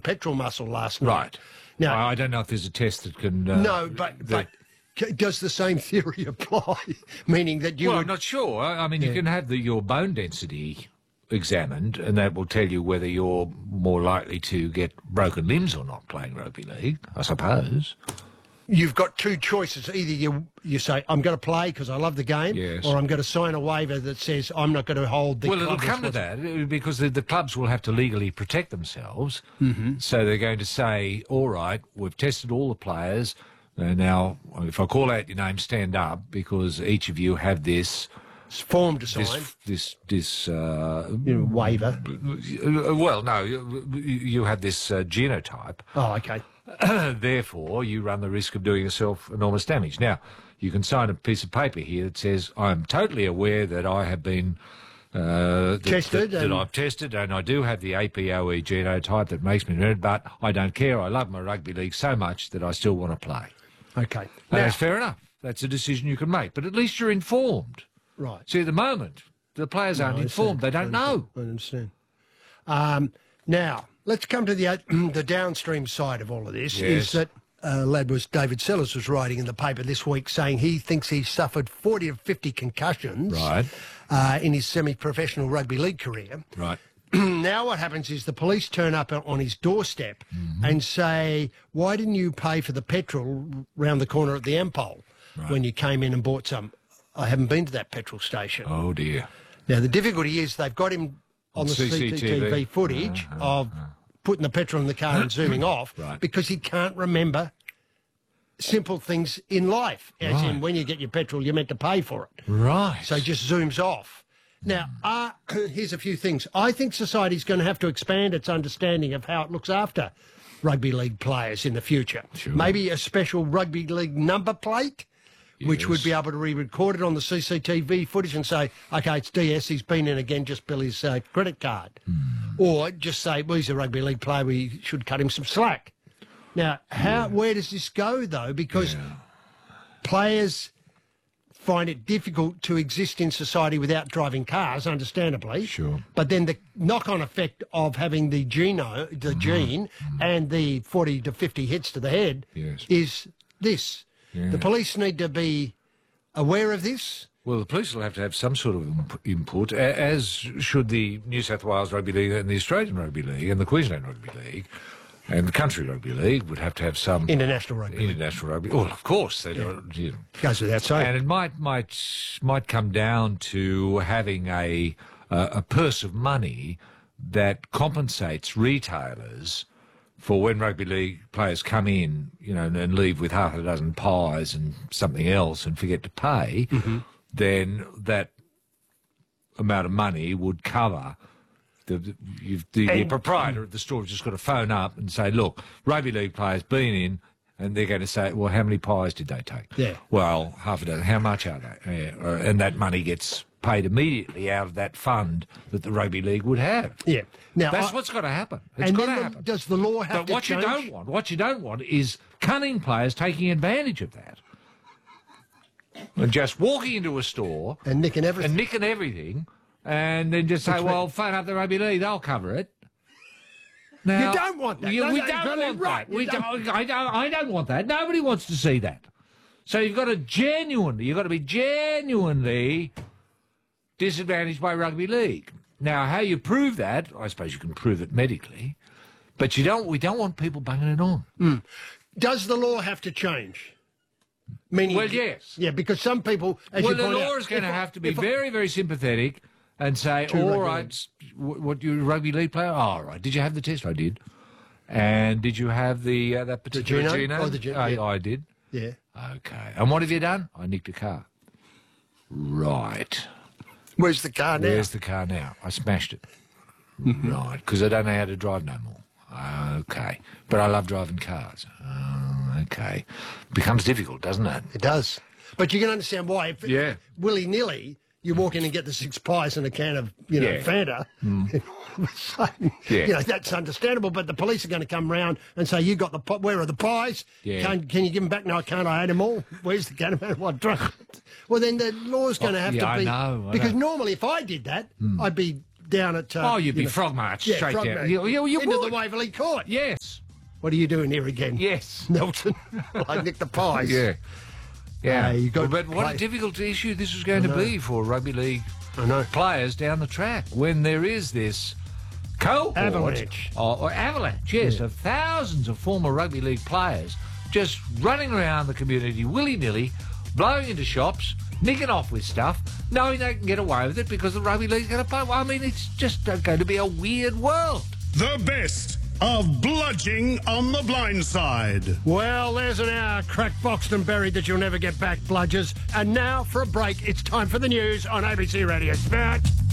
petrol muscle last night. Right. Now, I don't know if there's a test that can... no, but does the same theory apply? Meaning that you Well, would... I'm not sure. I mean, you can have your bone density examined, and that will tell you whether you're more likely to get broken limbs or not playing rugby league, I suppose. You've got two choices. Either you say, I'm going to play because I love the game, Yes. or I'm going to sign a waiver that says I'm not going to hold the Well, club it'll come to that, because the clubs will have to legally protect themselves. Mm-hmm. So they're going to say, all right, we've tested all the players. Now, if I call out your name, stand up, because each of you have this... form to sign. This waiver. Well, no, you have this genotype. Oh, okay. Therefore, you run the risk of doing yourself enormous damage. Now, you can sign a piece of paper here that says, I'm totally aware that I have been tested. That I've tested, and I do have the APOE genotype that makes me red, but I don't care. I love my rugby league so much that I still want to play. Okay. And Now, that's fair enough. That's a decision you can make. But at least you're informed. right. See, at the moment, the players aren't informed. They don't know. I understand. Now, let's come to the downstream side of all of this, is Yes. that David Sellers was writing in the paper this week saying he thinks he suffered 40 to 50 concussions Right. in his semi-professional rugby league career. Right. Now what happens is the police turn up on his doorstep and say, why didn't you pay for the petrol round the corner at the Ampol when you came in and bought some? I haven't been to that petrol station. Oh, dear. Now, the difficulty is they've got him on the CCTV footage of putting the petrol in the car and zooming off because he can't remember simple things in life. As in, when you get your petrol, you're meant to pay for it. Right. So he just zooms off. Now, here's a few things. I think society's going to have to expand its understanding of how it looks after rugby league players in the future. Sure. Maybe a special rugby league number plate, which would be able to re-record it on the CCTV footage and say, OK, it's DS, he's been in again, just bill his credit card. Or just say, well, he's a rugby league player, we should cut him some slack. Now, where does this go, though? Because players find it difficult to exist in society without driving cars, understandably. Sure. But then the knock-on effect of having the gene and the 40 to 50 hits to the head is this. Yeah. The police need to be aware of this. Well, the police will have to have some sort of input, as should the New South Wales Rugby League and the Australian Rugby League and the Queensland Rugby League. And the Country Rugby League would have to have some... International rugby. International rugby. Well, of course. They don't, you know. Goes without saying. And it might come down to having a purse of money that compensates retailers for when rugby league players come in, you know, and leave with half a dozen pies and something else and forget to pay, then that amount of money would cover... The proprietor of the store has just got to phone up and say, look, rugby league players been in, and they're going to say, well, how many pies did they take? Yeah. Well, half a dozen. How much are they? And that money gets paid immediately out of that fund that the rugby league would have. Yeah. Now, That's what's got to happen. It's got to happen. Does the law have but what change? What you don't want is cunning players taking advantage of that. And just walking into a store... And nicking everything. And then just say, well, phone up the rugby league, they'll cover it. Now, you don't want that. We don't want that. I don't want that. Nobody wants to see that. So you've got to be genuinely disadvantaged by rugby league. Now, how you prove that, I suppose you can prove it medically, but we don't want people banging it on. Does the law have to change? Meaning, well, yes. Yeah, because some people, as you point out... Well, the law is going to have to be very, very sympathetic and say, all right, what, you're a rugby league player? Oh, all right. Did you have the test? I did. And did you have that particular genome? Oh, the genome. I did. Yeah. Okay. And what have you done? I nicked a car. Right. Where's the car now? Where's the car now? I smashed it. Right. Because I don't know how to drive no more. Okay. But I love driving cars. Okay. Becomes difficult, doesn't it? It does. But you can understand why. If willy-nilly, you walk in and get the 6 pies and a can of, Fanta. So, that's understandable. But the police are going to come round and say, you got the where are the pies? Yeah. Can you give them back? No, I can't. I ate them all. Where's the can of Fanta? Well, then the law's going to have to be... I know. Because normally if I did that, I'd be down at... Oh, you'd be you know, frog marched yeah, straight frog down. march. You Into would. the Waverley Court. Yes. What are you doing here again? Yes. Nelson, like Nick the Pies. Yeah. Yeah. You got but what play- a difficult issue this is going to be for rugby league I know. players down the track when there is this cohort Avalanche. or avalanche, yes, of thousands of former rugby league players just running around the community willy-nilly, blowing into shops, nicking off with stuff, knowing they can get away with it because the rugby league's going to pay. Well, I mean, it's just going to be a weird world. The best of Bludging on the Blind Side. Well, there's an hour cracked, boxed and buried that you'll never get back, bludgers. And now for a break, it's time for the news on ABC Radio Sport.